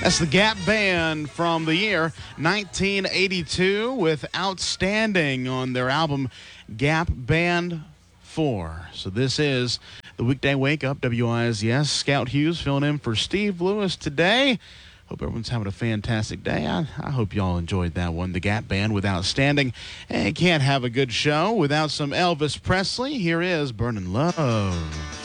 That's the Gap Band from the year 1982 with Outstanding on their album Gap Band 4. So this is the Weekday Wake Up, WISES. Scout Hughes filling in for Steve Lewis today. Hope everyone's having a fantastic day. I hope y'all enjoyed that one. The Gap Band with Outstanding. And can't have a good show without some Elvis Presley. Here is Burning Love.